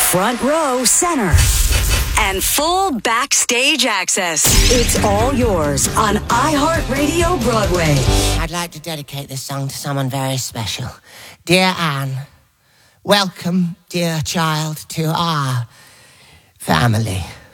front row center, and full backstage access. It's all yours on iHeartRadio Broadway. I'd like to dedicate this song to someone very special. Dear Anne, welcome, dear child, to our family.